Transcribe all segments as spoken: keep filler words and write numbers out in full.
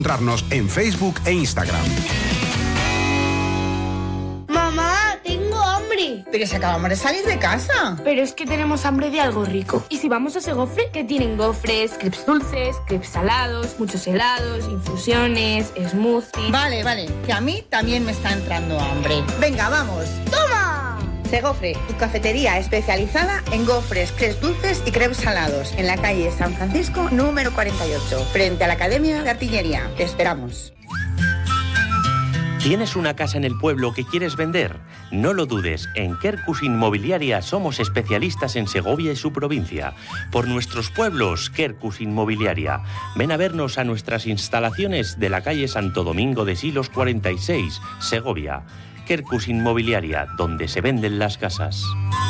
Encontrarnos en Facebook e Instagram. Mamá, tengo hambre. Pero si acabamos de salir de casa. Pero es que tenemos hambre de algo rico. Y si vamos a Segofre, que tienen gofres, crepes dulces, crepes salados, muchos helados, infusiones, smoothies. Vale, vale, que a mí también me está entrando hambre. Venga, vamos. ¡Toma! Segofre, tu cafetería especializada en gofres, crepes dulces y crepes salados. En la calle San Francisco, número cuarenta y ocho, frente a la Academia de Artillería. Te esperamos. ¿Tienes una casa en el pueblo que quieres vender? No lo dudes, en Quercus Inmobiliaria somos especialistas en Segovia y su provincia. Por nuestros pueblos, Quercus Inmobiliaria. Ven a vernos a nuestras instalaciones de la calle Santo Domingo de Silos cuarenta y seis, Segovia. Quercus Inmobiliaria, donde se venden las casas.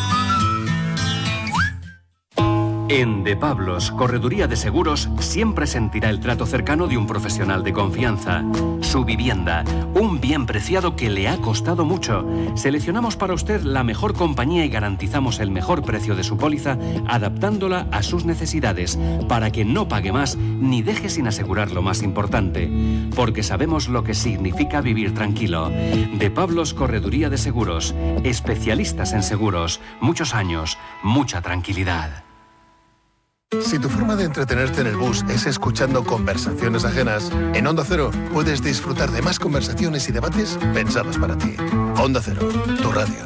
En De Pablos, Correduría de Seguros, siempre sentirá el trato cercano de un profesional de confianza. Su vivienda, un bien preciado que le ha costado mucho. Seleccionamos para usted la mejor compañía y garantizamos el mejor precio de su póliza, adaptándola a sus necesidades, para que no pague más ni deje sin asegurar lo más importante. Porque sabemos lo que significa vivir tranquilo. De Pablos, Correduría de Seguros, especialistas en seguros, muchos años, mucha tranquilidad. Si tu forma de entretenerte en el bus es escuchando conversaciones ajenas, en Onda Cero puedes disfrutar de más conversaciones y debates pensados para ti. Onda Cero, tu radio.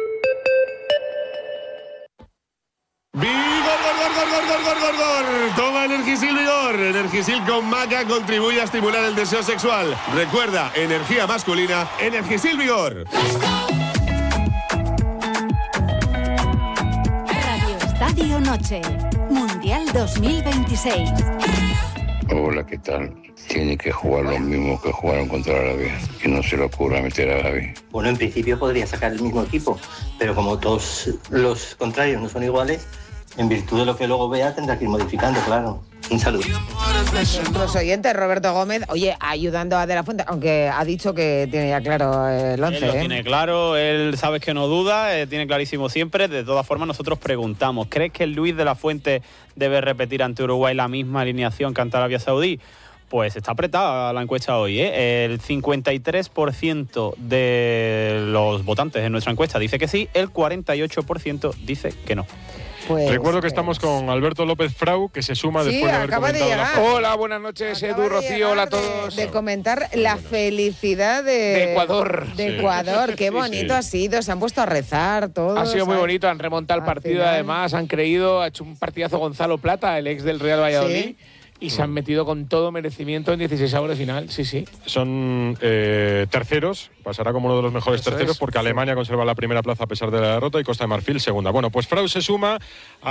¡Vigor, gor, gor, gor, gor, gor, gor, gor! Toma Energisil Vigor. Energisil con maca contribuye a estimular el deseo sexual. Recuerda, energía masculina, Energisil Vigor. Radio Estadio Noche. Mundial dos mil veintiséis. Hola, ¿qué tal? Tiene que jugar lo mismo que jugaron contra Arabia. Que no se le ocurra meter a Arabia. Bueno, en principio podría sacar el mismo equipo, pero como todos los contrarios no son iguales, en virtud de lo que luego vea tendrá que ir modificando, claro. Un saludo. Nuestros oyentes, Roberto Gómez, oye, ayudando a De La Fuente, aunque ha dicho que tiene ya claro el once. Él lo ¿eh? tiene claro, él sabes que no duda, eh, tiene clarísimo siempre. De todas formas, nosotros preguntamos, ¿crees que Luis De La Fuente debe repetir ante Uruguay la misma alineación que ante Arabia Saudí? Pues está apretada la encuesta hoy, ¿eh? El cincuenta y tres por ciento de los votantes en nuestra encuesta dice que sí, el cuarenta y ocho por ciento dice que no. Pues, Recuerdo que estamos con Alberto López Frau, que se suma sí, después de haber acaba de comentado llegar. la... Hola, buenas noches, Acaba Edu, Rocío, hola a todos. De, de comentar la felicidad de, de Ecuador. De sí. Ecuador, qué bonito sí, ha sido, se han puesto a rezar todos. Ha sido muy ¿sabes? bonito, han remontado el partido, final. además, han creído, ha hecho un partidazo Gonzalo Plata, el ex del Real Valladolid. ¿Sí? Y se han metido con todo merecimiento en dieciseisavos de final, sí, sí. Son eh, terceros, pasará como uno de los mejores Eso terceros, es, porque sí. Alemania conserva la primera plaza a pesar de la derrota y Costa de Marfil segunda. Bueno, pues Frau se suma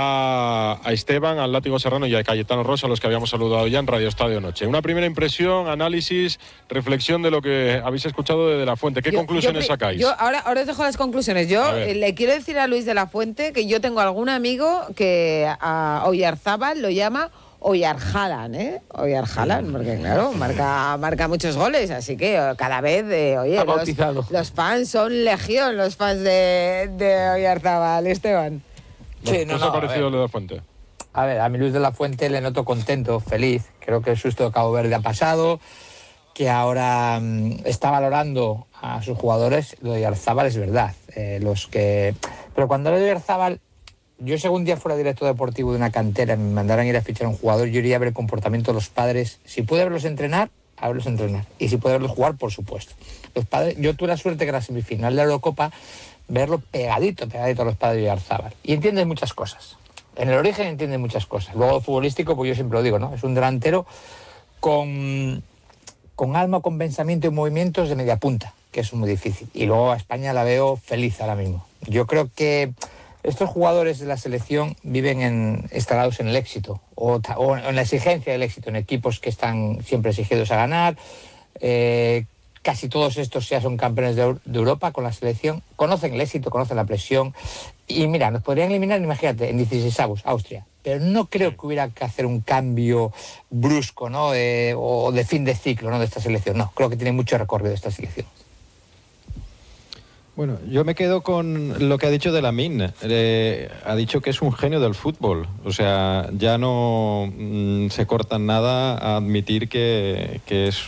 a, a Esteban, al Látigo Serrano y a Cayetano Rosa, a los que habíamos saludado ya en Radio Estadio Noche. Una primera impresión, análisis, reflexión de lo que habéis escuchado de De La Fuente. ¿Qué Yo- conclusiones yo, sacáis? Yo ahora, ahora os dejo las conclusiones. Yo A ver. eh, le quiero decir a Luis De La Fuente que yo tengo algún amigo que a Oyarzábal lo llama Oyarjalan, ¿eh? Oyarjalan, porque claro, marca, marca muchos goles, así que eh, cada vez, eh, oye, Ha los, bautizado. los fans son legión, los fans de, de Oyarzábal, Esteban. Sí, ¿Qué no, os no, ha a parecido ver. lo de La Fuente? A ver, a mi Luis De La Fuente le noto contento, feliz. Creo que el susto de Cabo Verde ha pasado, que ahora mmm, está valorando a sus jugadores. Lo de Oyarzábal es verdad. Eh, los que... Pero cuando lo de Oyarzábal, yo si algún día fuera director deportivo de una cantera y me mandaran ir a fichar a un jugador, yo iría a ver el comportamiento de los padres. Si puede verlos entrenar, a verlos entrenar. Y si puede verlos jugar, por supuesto. Los padres, yo tuve la suerte que en la semifinal de la Eurocopa, verlo pegadito, pegadito a los padres de Oyarzábal. Y entiendes muchas cosas. En el origen entiende muchas cosas. Luego lo futbolístico, pues yo siempre lo digo, ¿no? Es un delantero con, con alma, con pensamiento y movimientos de media punta, que es muy difícil. Y luego a España la veo feliz ahora mismo. Yo creo que estos jugadores de la selección viven en, instalados en el éxito o, o en la exigencia del éxito, en equipos que están siempre exigidos a ganar. Eh, casi todos estos ya son campeones de, de Europa con la selección. Conocen el éxito, conocen la presión. Y mira, nos podrían eliminar, imagínate, en dieciseisavos, Austria. Pero no creo que hubiera que hacer un cambio brusco, ¿no? Eh, o de fin de ciclo, ¿no? De esta selección. No, creo que tiene mucho recorrido esta selección. Bueno, yo me quedo con lo que ha dicho de Lamine. Eh, ha dicho que es un genio del fútbol. O sea, ya no mm, se cortan nada a admitir que, que es